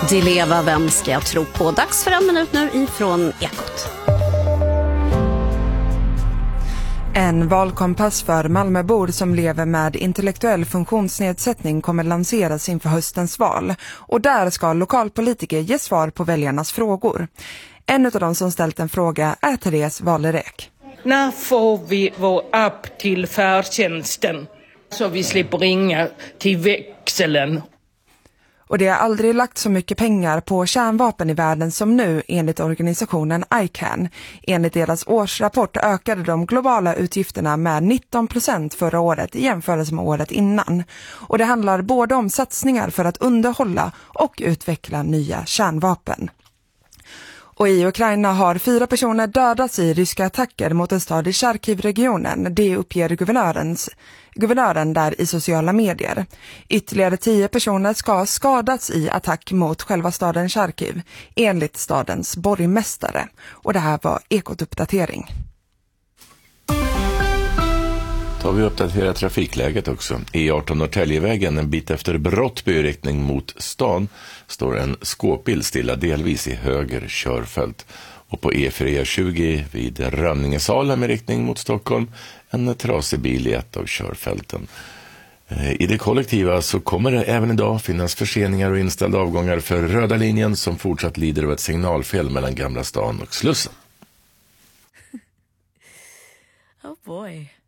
Di Leva, vem ska jag tro på? Dags för en minut nu ifrån Ekot. En valkompass för Malmöbor som lever med intellektuell funktionsnedsättning kommer lanseras inför höstens val. Och där ska lokalpolitiker ge svar på väljarnas frågor. En av de som ställt en fråga är Therese Waleräck. När får vi vår app till färdtjänsten så vi slipper ringa till växeln? Och det har aldrig lagt så mycket pengar på kärnvapen i världen som nu enligt organisationen ICAN. Enligt deras årsrapport ökade de globala utgifterna med 19% förra året i jämförelse med året innan. Och det handlar både om satsningar för att underhålla och utveckla nya kärnvapen. Och i Ukraina har 4 personer dödats i ryska attacker mot en stad i Charkiv-regionen. Det uppger guvernören där i sociala medier. Ytterligare 10 personer ska ha skadats i attack mot själva staden Charkiv, enligt stadens borgmästare. Och det här var Ekot-uppdatering. Då har vi uppdaterat trafikläget också. E18 Norrtäljevägen, en bit efter Brottby i riktning mot stan, står en skåpbil stilla delvis i höger körfält. Och på E4-20 vid Rönningesalem i riktning mot Stockholm, en trasig bil i ett av körfälten. I det kollektiva så kommer det även idag finnas förseningar och inställda avgångar för röda linjen som fortsatt lider av ett signalfel mellan Gamla stan och Slussen. Oh boy.